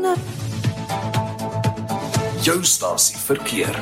Jou stasie verkeer.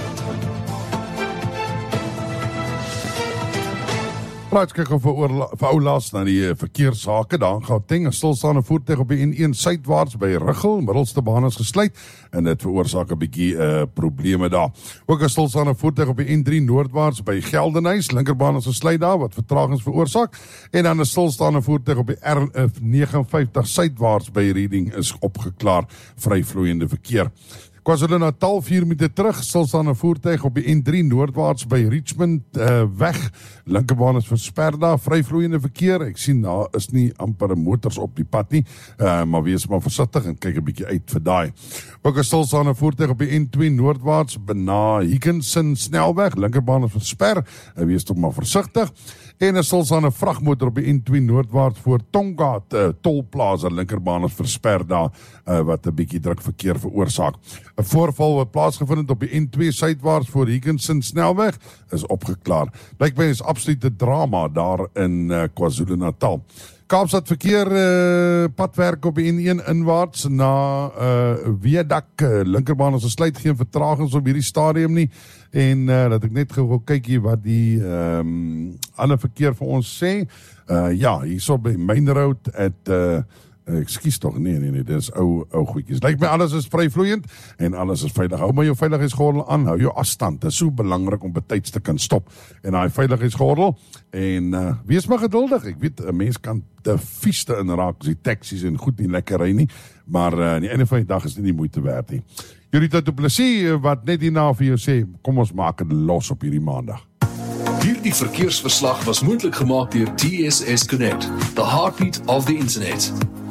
Praat kyk of vir ou laas na die verkeerssake. Daar in Gauteng, 'n stilstaande voertuig op die N1 suidwaarts by Ruggel, middelste baan is gesluit en dit veroorsaak 'n bietjie probleme daar. Ook 'n stilstaande voertuig op die N3 noordwaarts by Geldenhuys, linkerbaan is gesluit daar wat vertragings veroorsaak, en dan 'n stilstaande voertuig op die R59 suidwaarts by Reading is opgeklaar, vryvloeiende verkeer. KwaZulu-Natal 4 minute terug, stilstaande voertuig op die N3 noordwaarts by Richmond weg. Linkerbaan is versper daar, vryvloeiende verkeer. Ek sien daar is nie amper motors op die pad nie, maar wees maar versigtig en kyk 'n bietjie uit vir daai. Ook 'n stilstaande voertuig op die N2 noordwaarts by Higginson snelweg. Linkerbaan is versper, wees tog maar versigtig. En 'n stilstaande vragmotor op die N2 noordwaarts voor Tonga tolplaza, linkerbaan is versper daar, wat 'n bietjie druk verkeer veroorsaak. 'n Voorval wat plaasgevind het op die N2 suidwaarts voor Higginson snelweg is opgeklaar. Lyk my is absolute drama daar in KwaZulu-Natal. Kaapstad verkeer padwerk op die N1 inwaarts na Weedak, linkerbaan is gesluit, geen vertragings op hierdie stadium nie, en dat ek net gou kyk hier wat die ander verkeer vir ons sê. Ja, hierso by Main Road ekskuus tog, nee, dit is ou goedjies. Lyk my alles is vryvloeiend en alles is veilig. Hou maar jou veiligheidsgordel aan, hou jou afstand. Dit is so belangrik om betyds te kan stop. En daai veiligheidsgordel, en wees maar geduldig. Ek weet, 'n mens kan te vies te inraak as die taksies en goed nie lekker ry nie, maar aan die einde van die dag is dit nie moeite werd nie. Jurita Du Plessis wat net hierna vir jou sê, kom ons maak dit los op hierdie maandag. Hierdie verkeersverslag was moontlik gemaak deur TSS Connect, the heartbeat of the internet.